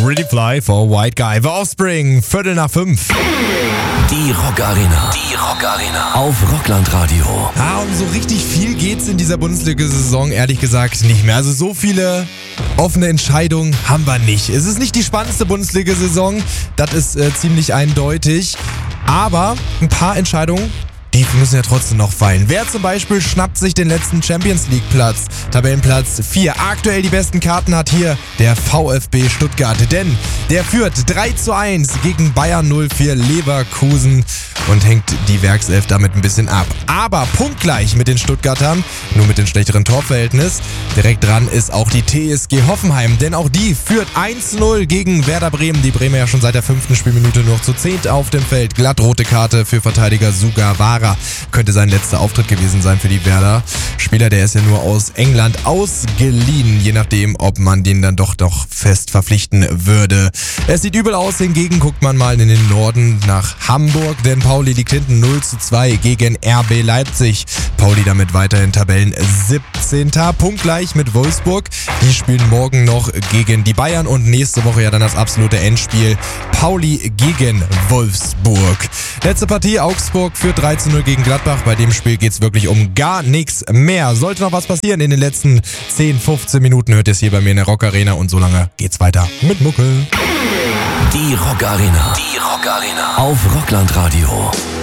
Pretty Fly for White Guy. The Offspring, 4:45. Die Rock Arena. Die Rock Arena. Auf Rockland Radio. Um so richtig viel geht's in dieser Bundesliga-Saison ehrlich gesagt nicht mehr. Also so viele offene Entscheidungen haben wir nicht. Es ist nicht die spannendste Bundesliga-Saison, das ist ziemlich eindeutig. Aber ein paar Entscheidungen, die müssen ja trotzdem noch fallen. Wer zum Beispiel schnappt sich den letzten Champions-League-Platz? Tabellenplatz 4. Aktuell die besten Karten hat hier der VfB Stuttgart. Denn der führt 3:1 gegen Bayern 04 Leverkusen und hängt die Werkself damit ein bisschen ab. Aber punktgleich mit den Stuttgartern, nur mit dem schlechteren Torverhältnis. Direkt dran ist auch die TSG Hoffenheim, denn auch die führt 1:0 gegen Werder Bremen. Die Bremer ja schon seit der 5. Spielminute nur zu 10 auf dem Feld. Glattrote Karte für Verteidiger Sugawara. Könnte sein letzter Auftritt gewesen sein für die Werder. Spieler, der ist ja nur aus England ausgeliehen, je nachdem, ob man den dann doch fest verpflichten würde. Es sieht übel aus, hingegen guckt man mal in den Norden nach Hamburg, denn Pauli liegt hinten 0:2 gegen RB Leipzig. Pauli damit weiterhin Tabellen 17. Punktgleich mit Wolfsburg. Die spielen morgen noch gegen die Bayern und nächste Woche ja dann das absolute Endspiel. Pauli gegen Wolfsburg. Letzte Partie, Augsburg führt 3:0 gegen Gladbach. Bei dem Spiel geht's wirklich um gar nichts mehr. Sollte noch was passieren in den letzten 10, 15 Minuten, hört ihr es hier bei mir in der Rock Arena und so lange geht's weiter mit Muckel. Die Rock Arena. Die Rock Arena. Auf Rockland Radio.